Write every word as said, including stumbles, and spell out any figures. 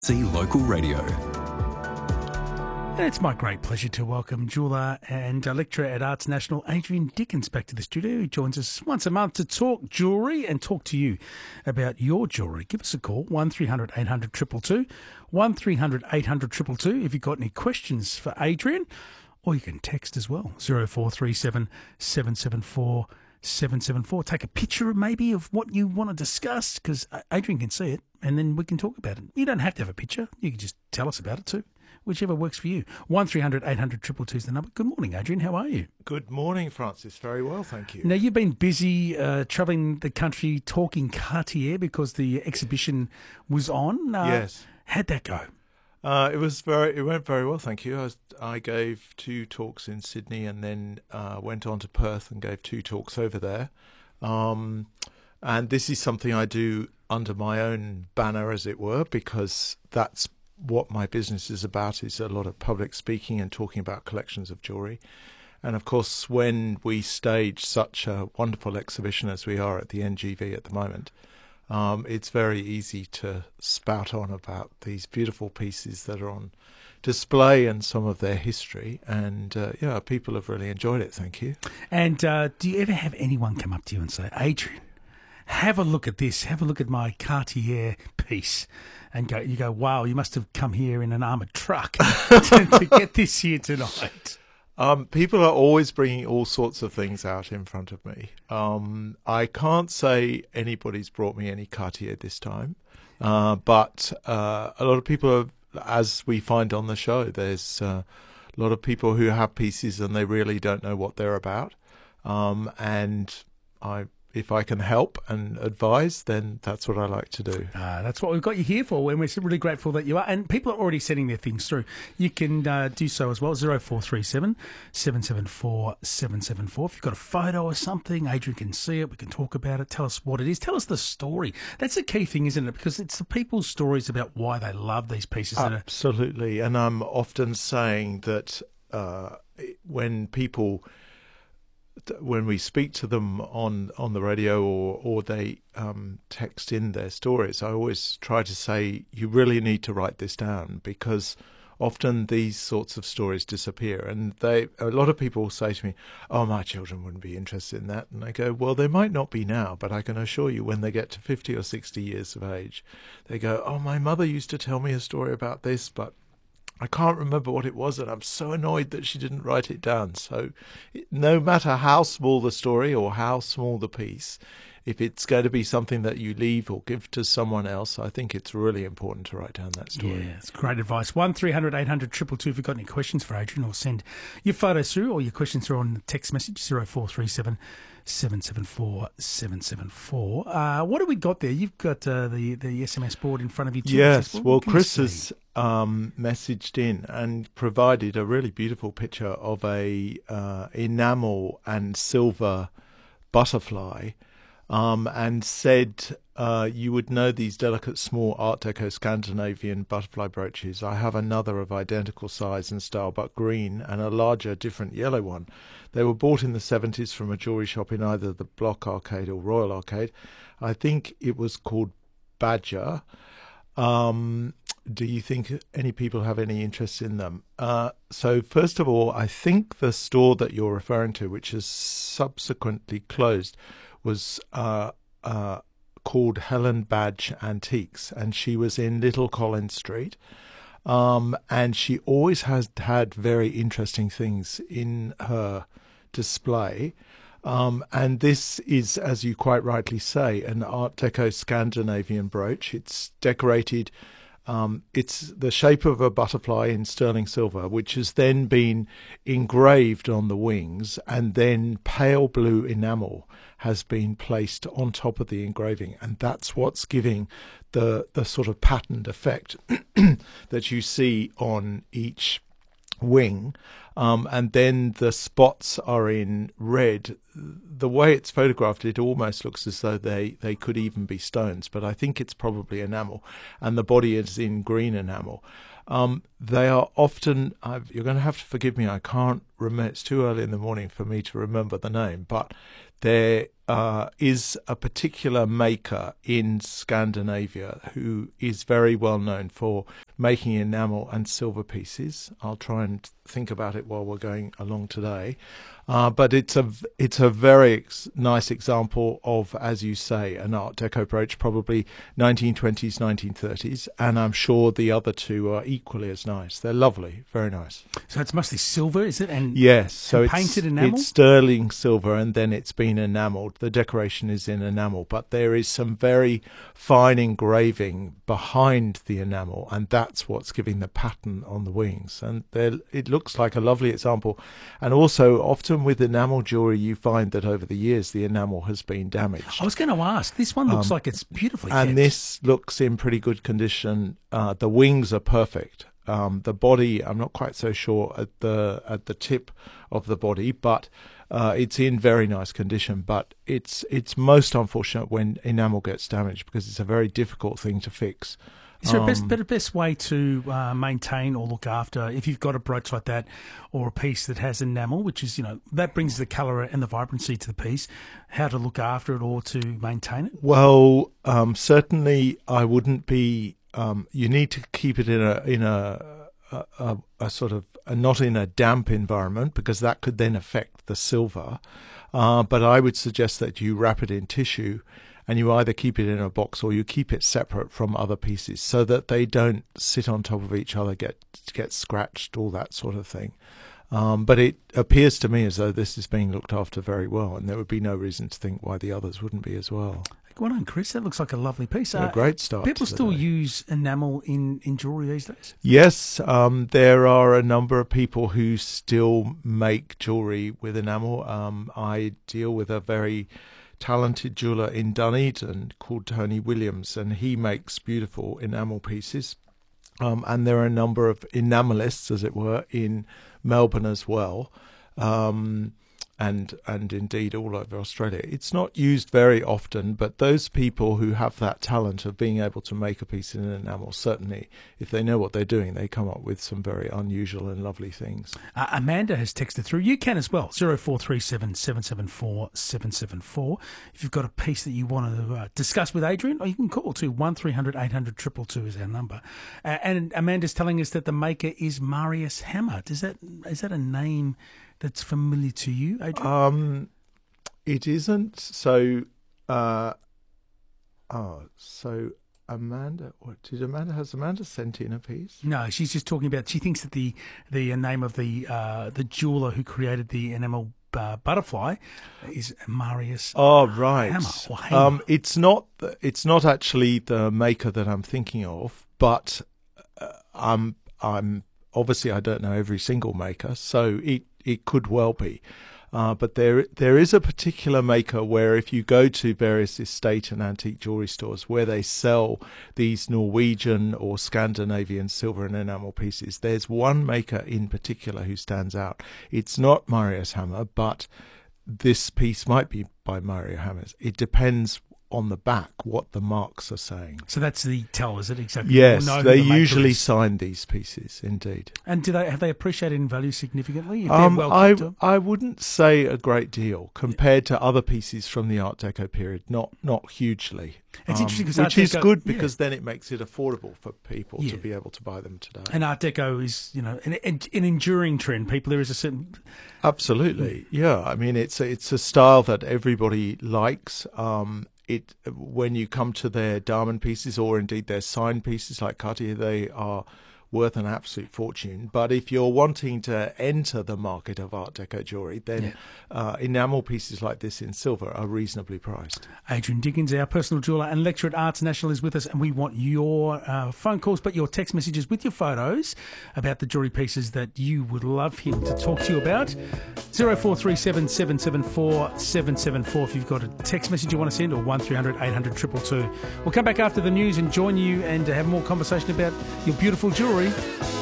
See Local Radio. And it's my great pleasure to welcome jeweller and uh, lecturer at Arts National, Adrian Dickens, back to the studio. He joins us once a month to talk jewellery and talk to you about your jewellery. Give us a call, one three hundred eight hundred two two two, one three hundred eight hundred two two two if you've got any questions for Adrian, or you can text as well, zero four three seven seven seven four seven seven four. Take a picture maybe of what you want to discuss, because Adrian can see it and then we can talk about it. You don't have to have a picture. You can just tell us about it too. Whichever works for you. one three hundred eight hundred two two two is the number. Good morning, Adrian. How are you? Good morning, Francis. Very well, thank you. Now, you've been busy uh, travelling the country talking Cartier because the exhibition was on. Uh, yes. How'd that go? Uh, it was very. It went very well, thank you. I, was, I gave two talks in Sydney and then uh, went on to Perth and gave two talks over there. Um, and this is something I do under my own banner, as it were, because that's what my business is about, is a lot of public speaking and talking about collections of jewellery. And of course, when we stage such a wonderful exhibition as we are at the N G V at the moment, um, it's very easy to spout on about these beautiful pieces that are on display and some of their history. And uh, yeah, people have really enjoyed it, thank you. And uh, do you ever have anyone come up to you and say, Adrian, have a look at this, have a look at my Cartier piece, and go, you go, wow, you must have come here in an armoured truck to, to get this here tonight? Um, people are always bringing all sorts of things out in front of me. Um, I can't say anybody's brought me any Cartier this time, uh, but uh, a lot of people are, as we find on the show, there's uh, a lot of people who have pieces and they really don't know what they're about. Um, and I If I can help and advise, then that's what I like to do. Uh, that's what we've got you here for, and we're really grateful that you are. And people are already sending their things through. You can uh, do so as well, zero four three seven seven seven four seven seven four. If you've got a photo or something, Adrian can see it, we can talk about it, tell us what it is, tell us the story. That's the key thing, isn't it? Because it's the people's stories about why they love these pieces. Absolutely, that are... and I'm often saying that uh, when people... when we speak to them on, on the radio or, or they um, text in their stories, I always try to say, you really need to write this down, because often these sorts of stories disappear. And they a lot of people say to me, oh, my children wouldn't be interested in that. And I go, well, they might not be now, but I can assure you when they get to fifty or sixty years of age, they go, oh, my mother used to tell me a story about this, but I can't remember what it was, and I'm so annoyed that she didn't write it down. So no matter how small the story or how small the piece, if it's going to be something that you leave or give to someone else, I think it's really important to write down that story. Yeah, it's great advice. one three hundred eight hundred two two two if you've got any questions for Adrian, or send your photos through or your questions through on the text message, zero four three seven seven seven four seven seven four. Uh, what have we got there? You've got uh, the, the S M S board in front of you too. Yes, well, well, Chris has um, messaged in and provided a really beautiful picture of a uh, enamel and silver butterfly, um, and said uh, you would know these delicate small Art Deco Scandinavian butterfly brooches. I have another of identical size and style but green, and a larger different yellow one. They were bought in the seventies from a jewellery shop in either the Block Arcade or Royal Arcade. I think it was called Badger. Um, do you think any people have any interest in them? Uh, so first of all, I think the store that you're referring to, which is subsequently closed, was uh, uh, called Helen Badge Antiques, and she was in Little Collins Street. Um, and she always has had very interesting things in her display. Um, and this is, as you quite rightly say, an Art Deco Scandinavian brooch. It's decorated, um, it's the shape of a butterfly in sterling silver, which has then been engraved on the wings, and then pale blue enamel has been placed on top of the engraving. And that's what's giving the, the sort of patterned effect that you see on each wing. Um, and then the spots are in red. The way it's photographed, it almost looks as though they, they could even be stones, but I think it's probably enamel. And the body is in green enamel. Um, they are often, I've, you're going to have to forgive me, I can't remember, it's too early in the morning for me to remember the name, but they're uh, is a particular maker in Scandinavia who is very well known for making enamel and silver pieces. I'll try and think about it while we're going along today. Uh, but it's a it's a very ex- nice example of, as you say, an Art Deco brooch, probably nineteen twenties, nineteen thirties, and I'm sure the other two are equally as nice. They're lovely, very nice. So it's mostly silver, is it? And yes, so and it's painted enamel? It's sterling silver, and then it's been enamelled. The decoration is in enamel, but there is some very fine engraving behind the enamel, and that's what's giving the pattern on the wings. And it looks like a lovely example. And also, often with enamel jewellery, you find that over the years the enamel has been damaged. I was going to ask, this one looks Um, like it's beautifully And kept. this looks in pretty good condition. Uh, the wings are perfect. Um, the body, I'm not quite so sure at the at the tip of the body, but uh, it's in very nice condition. But it's it's most unfortunate when enamel gets damaged because it's a very difficult thing to fix. Is there a best, Um, better, best way to uh, maintain or look after, if you've got a brooch like that or a piece that has enamel, which is, you know, that brings the colour and the vibrancy to the piece, how to look after it or to maintain it? Well, um, certainly I wouldn't be. Um, you need to keep it in a in a a, a, a sort of a, not in a damp environment because that could then affect the silver. Uh, but I would suggest that you wrap it in tissue, and you either keep it in a box or you keep it separate from other pieces so that they don't sit on top of each other, get get scratched, all that sort of thing. Um, but it appears to me as though this is being looked after very well, and there would be no reason to think why the others wouldn't be as well. Well done, Chris. That looks like a lovely piece. A great start. People to the still day. use enamel in, in jewellery these days? Yes, um, there are a number of people who still make jewellery with enamel. Um, I deal with a very talented jeweller in Dunedin called Tony Williams, and he makes beautiful enamel pieces. Um, and there are a number of enamelists, as it were, in Melbourne as well, um, and and indeed all over Australia. It's not used very often, but those people who have that talent of being able to make a piece in enamel, certainly, if they know what they're doing, they come up with some very unusual and lovely things. Uh, Amanda has texted through. You can as well, zero four three seven, seven seven four, seven seven four. If you've got a piece that you want to uh, discuss with Adrian, or you can call to one three hundred, eight hundred, two two two is our number. Uh, and Amanda's telling us that the maker is Marius Hammer. Does that, is that a name that's familiar to you, Adrian? Um, it isn't. So, uh, oh, so Amanda, what did Amanda, has Amanda sent in a piece? No, she's just talking about, she thinks that the the name of the uh, the jeweller who created the enamel uh, butterfly is Marius. Oh, right. Hammer, or Hammer. Um, it's not. the- It's not actually the maker that I'm thinking of, but uh, I'm. I'm obviously I don't know every single maker, so it it could well be. Uh, but there there is a particular maker where if you go to various estate and antique jewellery stores where they sell these Norwegian or Scandinavian silver and enamel pieces, there's one maker in particular who stands out. It's not Marius Hammer, but this piece might be by Mario Hammer. It depends on the back what the marks are saying. So that's the tell, is it exactly? Yes, We'll know who they the maker usually is. sign these pieces, indeed. And do they have they appreciated in value significantly? If they're Um, well I kept up? I wouldn't say a great deal compared to other pieces from the Art Deco period. Not not hugely. It's Um, interesting 'cause which Art is Deco- good yeah. because then it makes it affordable for people Yeah. to be able to buy them today. And Art Deco is, you know, an, an an enduring trend. People, there is a certain. Absolutely, yeah. I mean, it's a, it's a style that everybody likes. Um, it when you come to their diamond pieces or indeed their sign pieces like Cartier, they are worth an absolute fortune. But if you're wanting to enter the market of Art Deco jewellery, then Yeah. uh, enamel pieces like this in silver are reasonably priced. Adrian Dickens, our personal jeweller and lecturer at Arts National, is with us, and we want your uh, phone calls, but your text messages with your photos about the jewellery pieces that you would love him to talk to you about. zero four three seven, seven seven four, seven seven four if you've got a text message you want to send, or one three hundred, eight hundred, two two two. We'll come back after the news and join you and have more conversation about your beautiful jewellery.